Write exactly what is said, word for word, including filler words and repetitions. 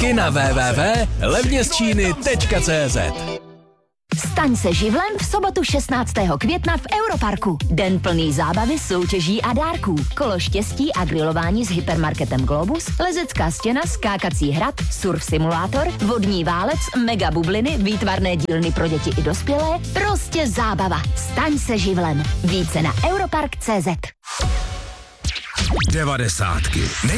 Taky na w w w tečka levně z číny tečka cé zet. Staň se živlem v sobotu šestnáctého května v Europarku. Den plný zábavy, soutěží a dárků. Kolo štěstí a grilování s hypermarketem Globus, lezecká stěna, skákací hrad, surf simulátor, vodní válec, mega bubliny, výtvarné dílny pro děti i dospělé. Prostě zábava. Staň se živlem. Více na europark tečka cé zet. Devadesátky.